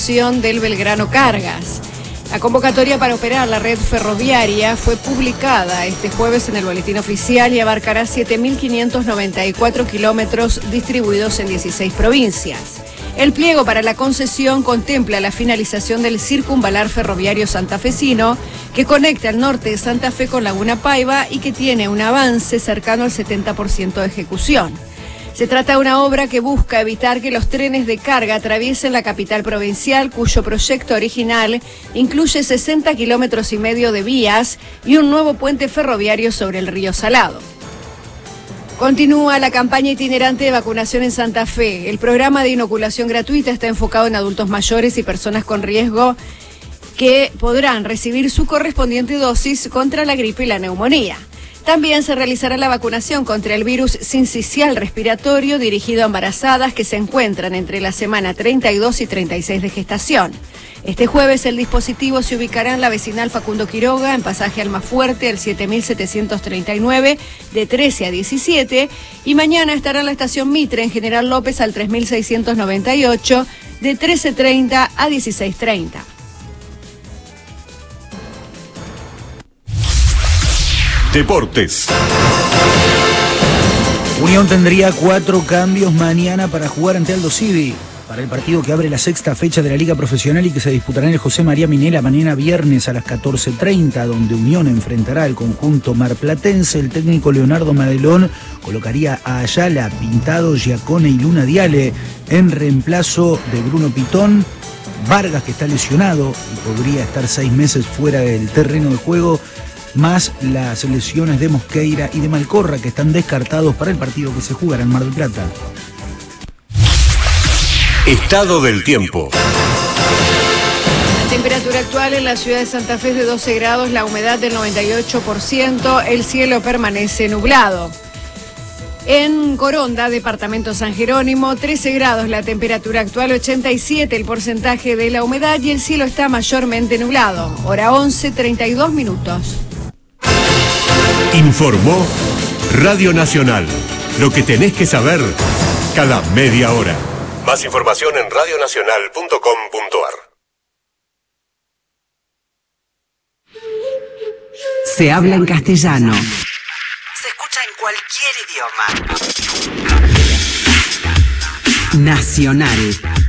del Belgrano Cargas. La convocatoria para operar la red ferroviaria fue publicada este jueves en el Boletín Oficial y abarcará 7.594 kilómetros distribuidos en 16 provincias. El pliego para la concesión contempla la finalización del circunvalar ferroviario santafesino que conecta el norte de Santa Fe con Laguna Paiva y que tiene un avance cercano al 70% de ejecución. Se trata de una obra que busca evitar que los trenes de carga atraviesen la capital provincial, cuyo proyecto original incluye 60 kilómetros y medio de vías y un nuevo puente ferroviario sobre el río Salado. Continúa la campaña itinerante de vacunación en Santa Fe. El programa de inoculación gratuita está enfocado en adultos mayores y personas con riesgo que podrán recibir su correspondiente dosis contra la gripe y la neumonía. También se realizará la vacunación contra el virus sincicial respiratorio dirigido a embarazadas que se encuentran entre la semana 32 y 36 de gestación. Este jueves el dispositivo se ubicará en la vecinal Facundo Quiroga, en pasaje Almafuerte, el 7739, de 13 a 17, y mañana estará en la estación Mitre, en General López, al 3698, de 13:30 a 16:30. Deportes. Unión tendría 4 cambios mañana para jugar ante Aldo Civi, para el partido que abre la sexta fecha de la Liga Profesional y que se disputará en el José María Minela mañana viernes a las 14:30, donde Unión enfrentará al conjunto marplatense. El técnico Leonardo Madelón colocaría a Ayala, Pintado, Giacone y Luna Diale en reemplazo de Bruno Pitón. Vargas, que está lesionado y podría estar 6 meses fuera del terreno de juego, más las lesiones de Mosqueira y de Malcorra, que están descartados para el partido que se jugará en Mar del Plata. Estado del tiempo. La temperatura actual en la ciudad de Santa Fe es de 12 grados, la humedad del 98%, el cielo permanece nublado. En Coronda, departamento San Jerónimo, 13 grados la temperatura actual, 87 el porcentaje de la humedad y el cielo está mayormente nublado. Hora 11, 32 minutos. Informó Radio Nacional. Lo que tenés que saber cada media hora. Más información en radionacional.com.ar. Se habla en castellano. Se escucha en cualquier idioma. Nacional.